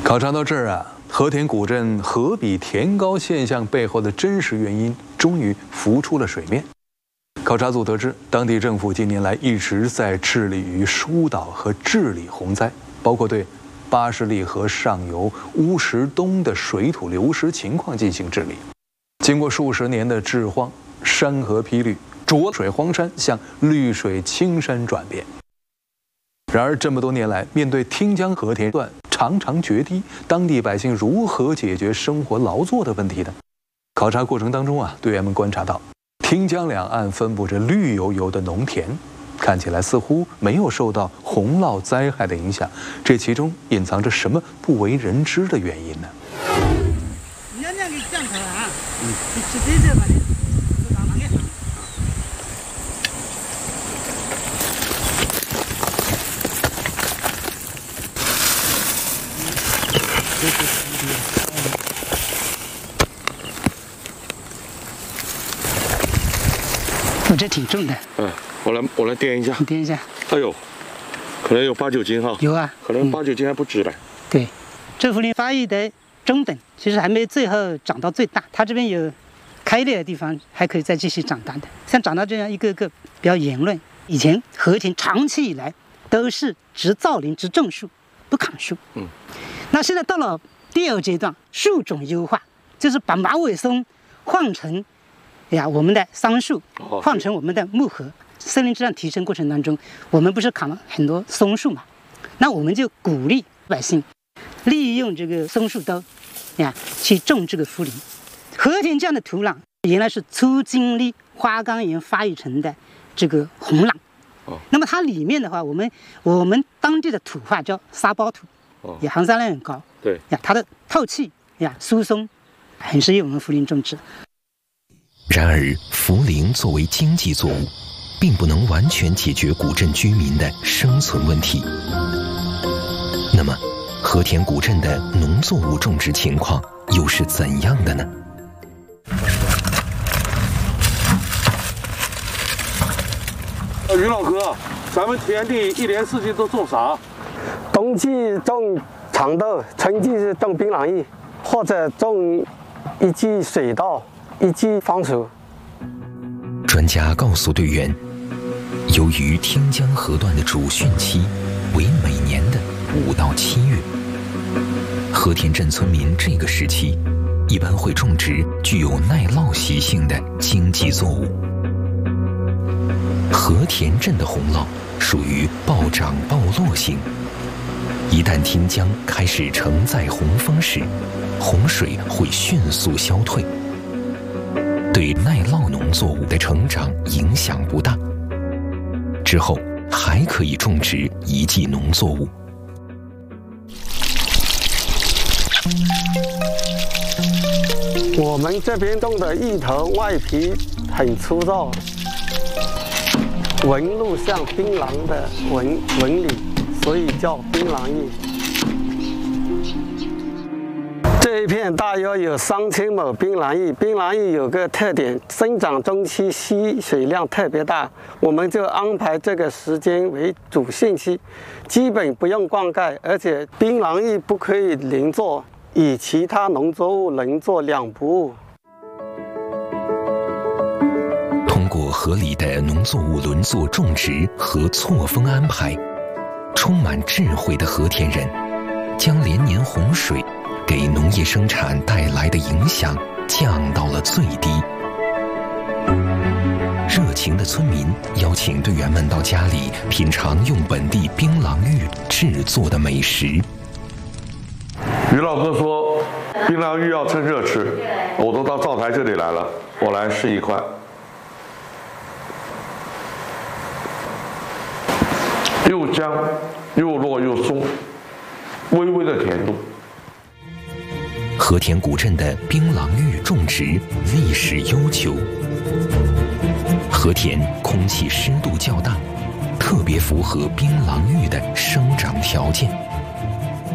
考察到这儿啊，和田古镇河比田高现象背后的真实原因终于浮出了水面。考察组得知，当地政府近年来一直在致力于疏导和治理洪灾，包括对巴士利河上游乌石东的水土流失情况进行治理。经过数十年的治荒，山河披绿，浊水荒山向绿水青山转变。然而，这么多年来，面对汀江和田段常常决堤，当地百姓如何解决生活劳作的问题呢？考察过程当中啊，队员们观察到，汀江两岸分布着绿油油的农田，看起来似乎没有受到洪涝灾害的影响，这其中隐藏着什么不为人知的原因呢？ 我这挺重的。 我来掂一下。 你掂一下。 哎呦，可能有8、9斤哈。 有啊， 可能8、9斤还不止嘞。 对，这幅林发育的中等，其实还没最后长到最大。它这边有开裂的地方，还可以再继续长大的。像长到这样一个个比较圆润。以前和田长期以来都是植造林、植种树，不砍树。那现在到了第2阶段，树种优化，就是把马尾松换成我们的桑树，换成我们的木荷。森林质量提升过程当中，我们不是砍了很多松树嘛？那我们就鼓励百姓利用这个松树刀去种这个福林。和田这样的土壤原来是粗茎粒花岗岩发育成的这个红壤。那么它里面的话，我们当地的土话叫沙包土，含沙量很高。 对它的透气疏松，很适宜我们福林种植。 然而，茯苓作为经济作物，并不能完全解决古镇居民的生存问题。那么，和田古镇的农作物种植情况又是怎样的呢？ 于老哥，咱们田地1年4季都种啥？ 冬季种长豆，春季是种槟榔叶，或者种1季水稻，1季番薯。 专家告诉队员，由于汀江河段的主汛期为每年的5到7月，和田镇村民这个时期一般会种植具有耐涝习性的经济作物。和田镇的洪涝属于暴涨暴落型，一旦汀江开始承载洪峰时，洪水会迅速消退，对耐涝农作物的成长影响不大。之后还可以种植一季农作物。 我们这边种的芋头外皮很粗糙，纹路像槟榔的纹理，所以叫槟榔叶。这一片大约有3000亩槟榔叶。槟榔叶有个特点，生长中期吸水量特别大，我们就安排这个时间为主汛期，基本不用灌溉，而且槟榔叶不可以轮作，与其他农作物轮作2不误。 通过合理的农作物轮作种植和错峰安排，充满智慧的和田人将连年洪水给农业生产带来的影响降到了最低。热情的村民邀请队员们到家里品尝用本地槟榔芋制作的美食。 于老哥说，槟榔芋要趁热吃，我都到灶台这里来了，我来试一块。又香又糯又松，微微的甜度。 和田古镇的槟榔芋种植历史悠久。和田空气湿度较大，特别符合槟榔芋的生长条件。